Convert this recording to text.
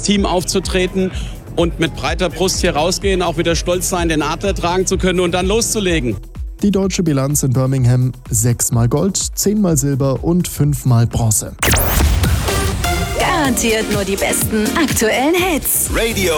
Team aufzutreten und mit breiter Brust hier rausgehen, auch wieder stolz sein, den Adler tragen zu können und dann loszulegen. Die deutsche Bilanz in Birmingham: 6-mal Gold, 10-mal Silber und 5-mal Bronze. Garantiert nur die besten aktuellen Hits. Radio